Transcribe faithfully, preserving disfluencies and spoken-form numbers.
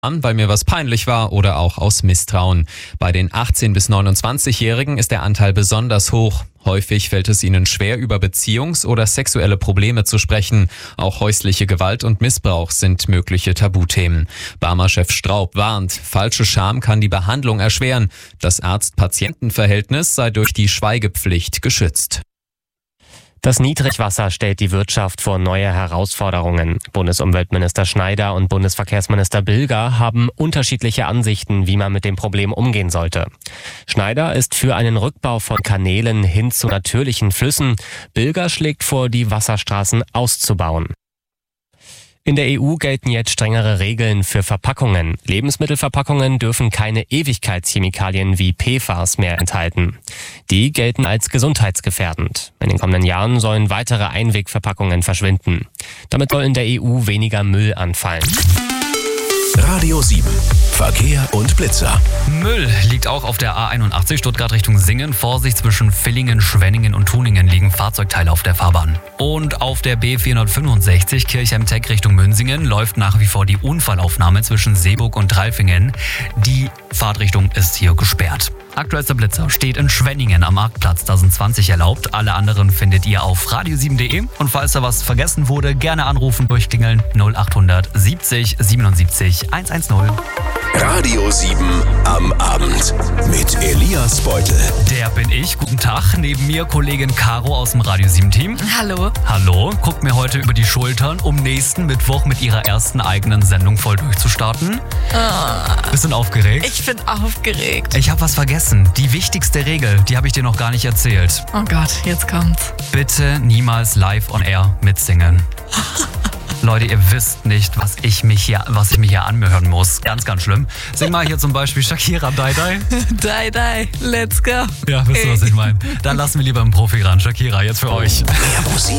weil mir was peinlich war oder auch aus Misstrauen. Bei den achtzehn- bis neunundzwanzigjährigen ist der Anteil besonders hoch. Häufig fällt es ihnen schwer, über Beziehungs- oder sexuelle Probleme zu sprechen. Auch häusliche Gewalt und Missbrauch sind mögliche Tabuthemen. Barmer-Chef Straub warnt, falsche Scham kann die Behandlung erschweren. Das Arzt-Patienten-Verhältnis sei durch die Schweigepflicht geschützt. Das Niedrigwasser stellt die Wirtschaft vor neue Herausforderungen. Bundesumweltminister Schneider und Bundesverkehrsminister Bilger haben unterschiedliche Ansichten, wie man mit dem Problem umgehen sollte. Schneider ist für einen Rückbau von Kanälen hin zu natürlichen Flüssen. Bilger schlägt vor, die Wasserstraßen auszubauen. In der E U gelten jetzt strengere Regeln für Verpackungen. Lebensmittelverpackungen dürfen keine Ewigkeitschemikalien wie P F A S mehr enthalten. Die gelten als gesundheitsgefährdend. In den kommenden Jahren sollen weitere Einwegverpackungen verschwinden. Damit soll in der E U weniger Müll anfallen. Radio sieben. Verkehr und Blitzer. Müll liegt auch auf der A einundachtzig Stuttgart Richtung Singen. Vorsicht, zwischen Villingen, Schwenningen und Tuningen liegen Fahrzeugteile auf der Fahrbahn. Und auf der B vierhundertfünfundsechzig Kirchheim-Teck Richtung Münzingen läuft nach wie vor die Unfallaufnahme zwischen Seeburg und Dralfingen. Die Fahrtrichtung ist hier gesperrt. Aktuellster Blitzer steht in Schwenningen am Marktplatz. Da sind zwanzig erlaubt. Alle anderen findet ihr auf radio sieben punkt de. Und falls da was vergessen wurde, gerne anrufen, durchklingeln null achthundert siebzig siebenundsiebzig hundertzehn. Radio sieben am Abend mit Elias Beutel. Der bin ich. Guten Tag. Neben mir Kollegin Caro aus dem Radio sieben Team. Hallo. Hallo. Guckt mir heute über die Schultern, um nächsten Mittwoch mit ihrer ersten eigenen Sendung voll durchzustarten. Oh. Bisschen aufgeregt? Ich bin aufgeregt. Ich habe was vergessen. Die wichtigste Regel, die habe ich dir noch gar nicht erzählt. Oh Gott, jetzt kommt's. Bitte niemals live on air mitsingen. Leute, ihr wisst nicht, was ich mich hier, was ich mir hier anhören muss. Ganz, ganz schlimm. Sing mal hier zum Beispiel Shakira, Die Die. Die Die, let's go. Ja, wisst ihr, was ich meine? Dann lassen wir lieber einen Profi ran. Shakira, jetzt für euch. Mehr Musik,